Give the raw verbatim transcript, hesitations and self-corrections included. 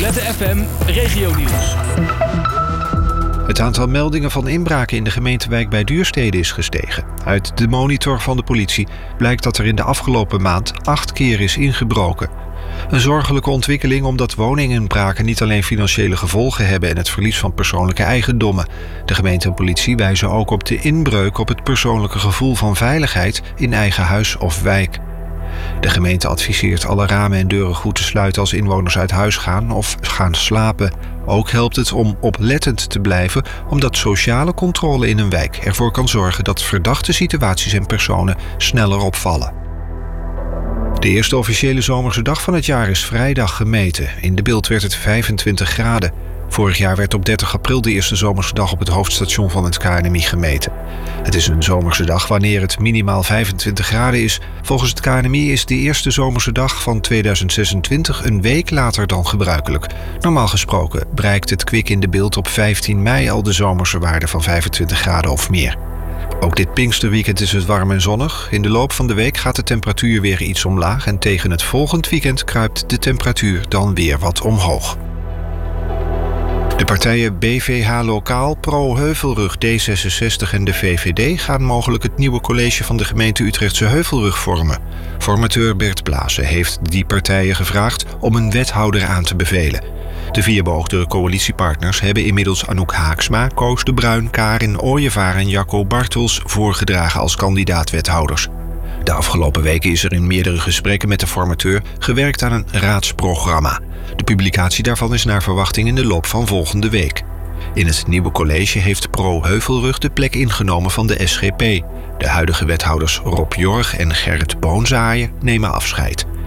Z F M Regionieuws. Het aantal meldingen van inbraken in de gemeentewijk bij Duurstede is gestegen. Uit de monitor van de politie blijkt dat er in de afgelopen maand acht keer is ingebroken. Een zorgelijke ontwikkeling omdat woninginbraken niet alleen financiële gevolgen hebben en het verlies van persoonlijke eigendommen. De gemeente en politie wijzen ook op de inbreuk op het persoonlijke gevoel van veiligheid in eigen huis of wijk. De gemeente adviseert alle ramen en deuren goed te sluiten als inwoners uit huis gaan of gaan slapen. Ook helpt het om oplettend te blijven, omdat sociale controle in een wijk ervoor kan zorgen dat verdachte situaties en personen sneller opvallen. De eerste officiële zomerse dag van het jaar is vrijdag gemeten. In de Bilt werd het vijfentwintig graden. Vorig jaar werd op dertig april de eerste zomerse dag op het hoofdstation van het K N M I gemeten. Het is een zomerse dag wanneer het minimaal vijfentwintig graden is. Volgens het K N M I is de eerste zomerse dag van tweeduizend zesentwintig een week later dan gebruikelijk. Normaal gesproken bereikt het kwik in de Bilt op vijftien mei al de zomerse waarde van vijfentwintig graden of meer. Ook dit Pinksterweekend is het warm en zonnig. In de loop van de week gaat de temperatuur weer iets omlaag en tegen het volgend weekend kruipt de temperatuur dan weer wat omhoog. De partijen B V H Lokaal, Pro Heuvelrug, D zesenzestig en de V V D gaan mogelijk het nieuwe college van de gemeente Utrechtse Heuvelrug vormen. Formateur Bert Blazen heeft die partijen gevraagd om een wethouder aan te bevelen. De vier beoogde coalitiepartners hebben inmiddels Anouk Haaksma, Koos de Bruin, Karin Ooyevaar en Jacco Bartels voorgedragen als kandidaat-wethouders. De afgelopen weken is er in meerdere gesprekken met de formateur gewerkt aan een raadsprogramma. De publicatie daarvan is naar verwachting in de loop van volgende week. In het nieuwe college heeft Pro Heuvelrug de plek ingenomen van de S G P. De huidige wethouders Rob Jorg en Gerrit Boonzaaien nemen afscheid.